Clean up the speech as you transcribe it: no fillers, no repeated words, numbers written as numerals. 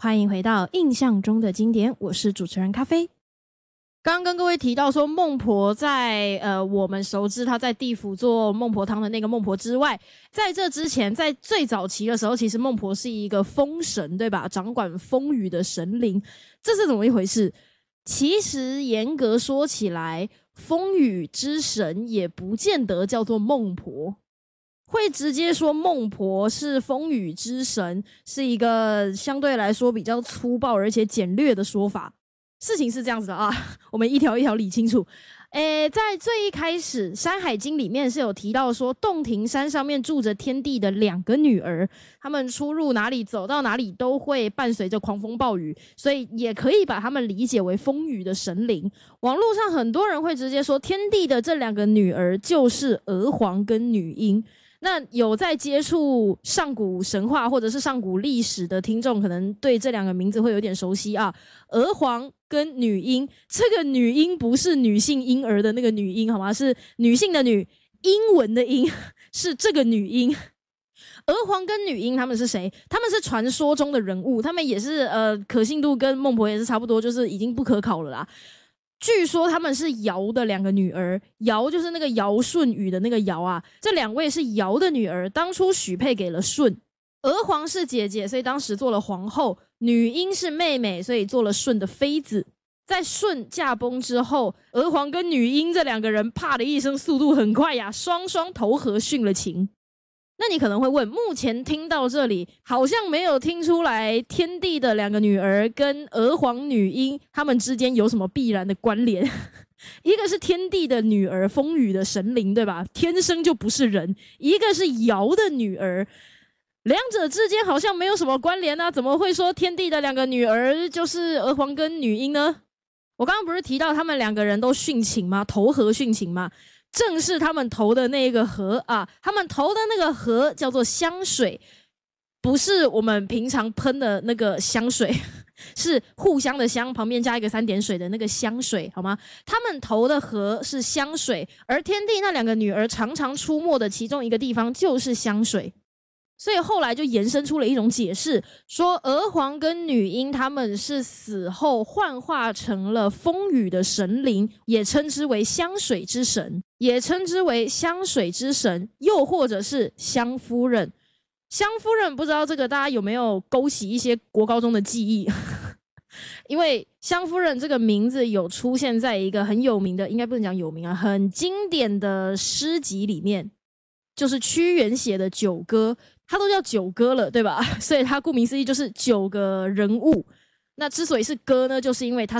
欢迎回到印象中的经典，我是主持人咖啡。刚刚跟各位提到说，孟婆在我们熟知她在地府做孟婆汤的那个孟婆之外，在这之前，在最早期的时候，其实孟婆是一个风神，对吧？掌管风雨的神灵，这是怎么一回事？其实严格说起来，风雨之神也不见得叫做孟婆。会直接说孟婆是风雨之神，是一个相对来说比较粗暴而且简略的说法。事情是这样子的啊，我们一条一条理清楚。在最一开始《山海经》里面是有提到说，洞庭山上面住着天帝的2个女儿，他们出入哪里走到哪里都会伴随着狂风暴雨，所以也可以把他们理解为风雨的神灵。网络上很多人会直接说，天帝的这2个女儿就是娥皇跟女英。那有在接触上古神话或者是上古历史的听众，可能对这2个名字会有点熟悉啊。娥皇跟女英，这个女英不是女性婴儿的那个女婴，好吗？是女性的女，英文的英，是这个女英。娥皇跟女英他们是谁？他们是传说中的人物，他们也是可信度跟孟婆也是差不多，就是已经不可考了啦。据说他们是尧的2个女儿，尧就是那个尧舜禹的那个尧啊，这2位是尧的女儿，当初许配给了舜。娥皇是姐姐，所以当时做了皇后；女英是妹妹，所以做了舜的妃子。在舜驾崩之后，娥皇跟女英这2个人啪的一声，速度很快呀，双双投河殉了情。那你可能会问，目前听到这里好像没有听出来天帝的2个女儿跟娥皇女英他们之间有什么必然的关联。一个是天帝的女儿，风雨的神灵，对吧？天生就不是人。一个是尧的女儿，两者之间好像没有什么关联啊，怎么会说天帝的2个女儿就是娥皇跟女英呢？我刚刚不是提到他们2个人都殉情吗？投河殉情吗？正是他们投的那个河啊，他们投的那个河叫做香水，不是我们平常喷的那个香水，是互相的香旁边加一个3点水的那个香水，好吗？他们投的河是香水，而天帝那2个女儿常常出没的其中一个地方就是香水。所以后来就延伸出了一种解释，说娥皇跟女英他们是死后幻化成了风雨的神灵，也称之为香水之神，也称之为香水之神，又或者是香夫人。香夫人不知道这个大家有没有勾起一些国高中的记忆？因为香夫人这个名字有出现在一个很有名的，应该不能讲有名啊，很经典的诗集里面，就是屈原写的《九歌》。他都叫九歌了，对吧？所以他顾名思义就是9个人物。那之所以是歌呢，就是因为他